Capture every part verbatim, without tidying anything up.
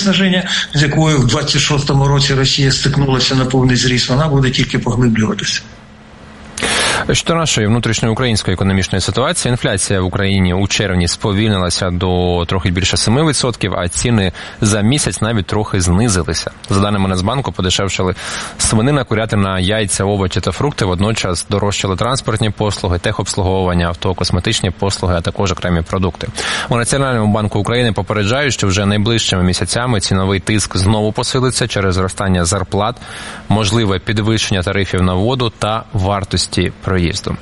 виснаження, з якою в двадцять шостому році Росія стикнулася на повний зріст, вона буде тільки поглиблюватися. Щодо нашої внутрішньої української економічної ситуації, інфляція в Україні у червні сповільнилася до трохи більше семи відсотків, а ціни за місяць навіть трохи знизилися. За даними Нацбанку, подешевшали свинина, курятина, яйця, овочі та фрукти, водночас дорожчали транспортні послуги, техобслуговування, авто, косметичні послуги, а також окремі продукти. У Національному банку України попереджають, що вже найближчими місяцями ціновий тиск знову посилиться через зростання зарплат, можливе підвищення тарифів на воду та вартості проїзду.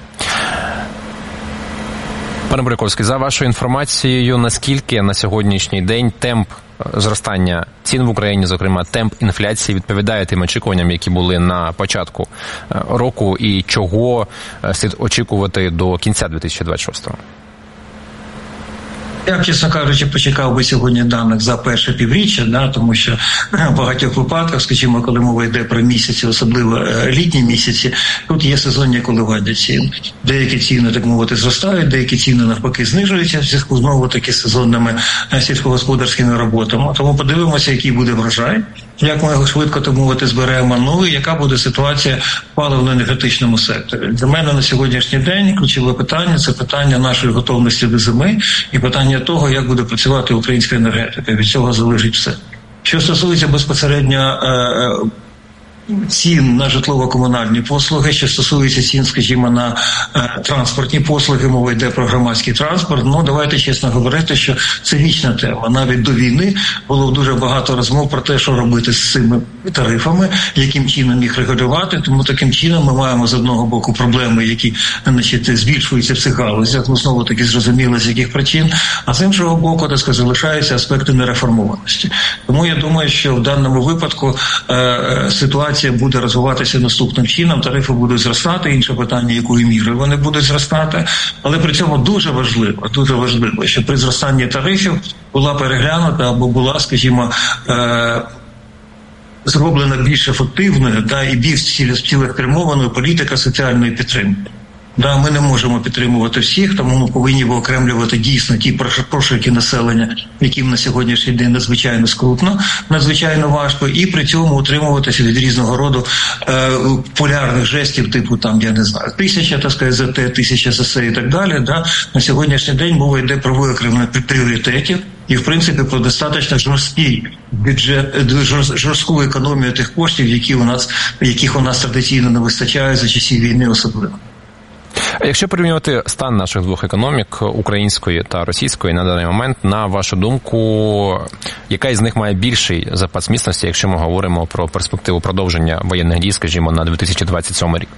Пане Буряковський, за вашою інформацією, наскільки на сьогоднішній день темп зростання цін в Україні, зокрема темп інфляції, відповідає тим очікуванням, які були на початку року, і чого слід очікувати до кінця дві тисячі двадцять шостого? Я, чесно кажучи, почекав би сьогодні даних за перше півріччя, да, тому що в багатьох випадках, скажімо, коли мова йде про місяці, особливо літні місяці, тут є сезонні коливання цін. Деякі ціни, так мовити, зростають, деякі ціни навпаки знижуються в зв'язку знову таки сезонними сільськогосподарськими роботами. Тому подивимося, який буде врожай, як ми його швидко, так мовити, зберемо, ну і яка буде ситуація в паливно-енергетичному секторі. Для мене на сьогоднішній день ключове питання – це питання нашої готовності до зими і питання того, як буде працювати українська енергетика. Від цього залежить все. Що стосується безпосередньо е, цін на житлово-комунальні послуги, що стосується цін, скажімо, на е, транспортні послуги, мова йде про громадський транспорт, ну давайте чесно говорити, що це вічна тема. Навіть до війни було дуже багато розмов про те, що робити з цими тарифами, яким чином їх регулювати, тому таким чином ми маємо з одного боку проблеми, які, значить, збільшуються в цих галузях, ну знову таки зрозуміло з яких причин, а з іншого боку, так сказати, залишаються аспекти нереформованості. Тому я думаю, що в даному випадку е, ситуація буде розвиватися наступним чином, тарифи будуть зростати, інше питання, якою мірою вони будуть зростати, але при цьому дуже важливо, дуже важливо, що при зростанні тарифів була переглянута або була, скажімо, е, зроблена більш ефективною, да, і більш цілеспрямованою політика соціальної підтримки. Да, ми не можемо підтримувати всіх, тому ми повинні виокремлювати дійсно ті прошарки населення, яким на сьогоднішній день надзвичайно скрутно, надзвичайно важко, і при цьому утримуватися від різного роду е, полярних жестів, типу там, я не знаю, тисяча, так сказати, за те, тисяча за це і так далі. Да. На сьогоднішній день мова йде про виокремлення пріоритетів і, в принципі, про достатньо жорсткий бюджет, жорстку економію тих коштів, які у нас, яких у нас традиційно не вистачає за часів війни особливо. Якщо порівнювати стан наших двох економік, української та російської, на даний момент, на вашу думку, яка із них має більший запас міцності, якщо ми говоримо про перспективу продовження воєнних дій, скажімо, на дві тисячі двадцять сьомий рік?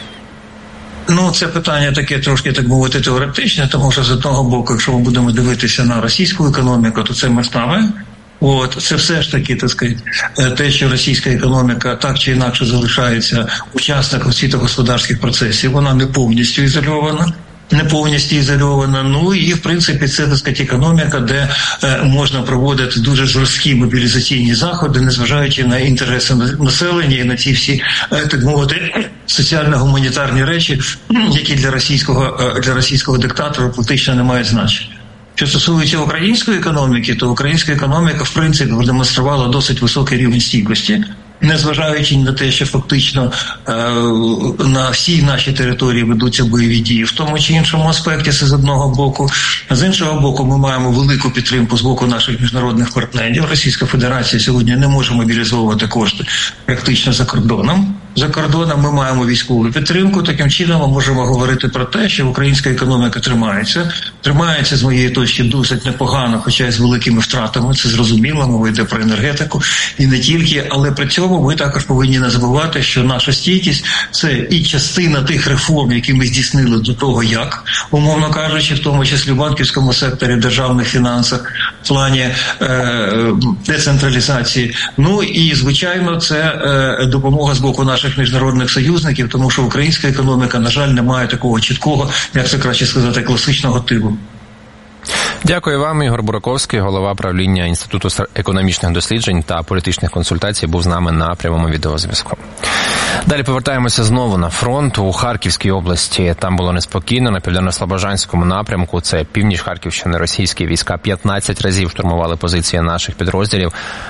Ну, це питання таке трошки, так мовити, теоретичне, тому що з одного боку, якщо ми будемо дивитися на російську економіку, то це ми з нами. От, це все ж таки, так сказати, те, що російська економіка так чи інакше залишається учасником світогосподарських процесів, вона не повністю ізольована, не повністю ізольована, ну і, в принципі, це, так сказати, економіка, де е, можна проводити дуже жорсткі мобілізаційні заходи, незважаючи на інтереси населення і на ці всі, е, так мовити, соціально-гуманітарні речі, які для російського, е, для російського диктатора практично не мають значення. Що стосується української економіки, то українська економіка, в принципі, продемонструвала досить високий рівень стійкості, незважаючи на те, що фактично е, на всій нашій території ведуться бойові дії, в тому чи іншому аспекті, це з одного боку. А з іншого боку, ми маємо велику підтримку з боку наших міжнародних партнерів. Російська Федерація сьогодні не може мобілізовувати кошти практично за кордоном. За кордоном ми маємо військову підтримку. Таким чином ми можемо говорити про те, що українська економіка тримається. Тримається, з моєї точки, досить непогано, хоча й з великими втратами. Це зрозуміло, мова йде про енергетику. І не тільки, але при цьому ми також повинні не забувати, що наша стійкість – це і частина тих реформ, які ми здійснили до того, як, умовно кажучи, в тому числі в банківському секторі, державних фінансах, в плані е, децентралізації. Ну і, звичайно, це е, допомога з боку наших міжнародних союзників, тому що українська економіка, на жаль, не має такого чіткого, як це краще сказати, класичного типу. Дякую вам. Ігор Бураковський, голова правління Інституту економічних досліджень та політичних консультацій, був з нами на прямому відеозв'язку. Далі повертаємося знову на фронт у Харківській області. Там було неспокійно. На південно-слобожанському напрямку, це північ Харківщини, російські війська п'ятнадцять разів штурмували позиції наших підрозділів.